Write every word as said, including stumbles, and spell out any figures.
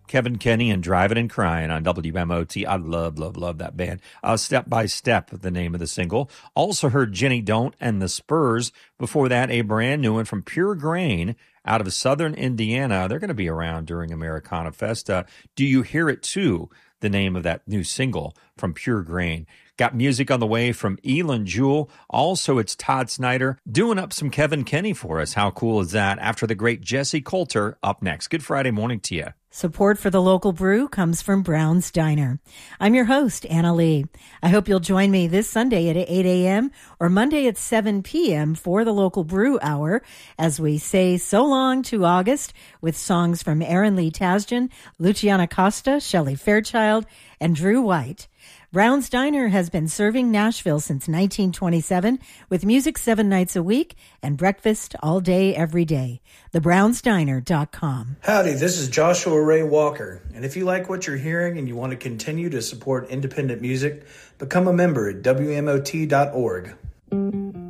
Kevin Kenny and Driving and Crying on W M O T. I love, love, love that band. Uh, Step by Step, the name of the single. Also heard Jenny Don't and the Spurs. Before that, a brand new one from Pure Grain out of southern Indiana. They're going to be around during Americana Festa. Do You Hear It Too? The name of that new single from Pure Grain. Got music on the way from Elin Jewell. Also, it's Todd Snyder doing up some Kevin Kenny for us. How cool is that? After the great Jesse Coulter up next. Good Friday morning to you. Support for the local brew comes from Brown's Diner. I'm your host, Anna Lee. I hope you'll join me this Sunday at eight a.m. or Monday at seven p.m. for the local brew hour as we say so long to August with songs from Aaron Lee Tasjan, Luciana Costa, Shelley Fairchild, and Drew White. Brown's Diner has been serving Nashville since nineteen twenty-seven with music seven nights a week and breakfast all day, every day. the browns diner dot com. Howdy, this is Joshua Ray Walker. And if you like what you're hearing and you want to continue to support independent music, become a member at W M O T dot org.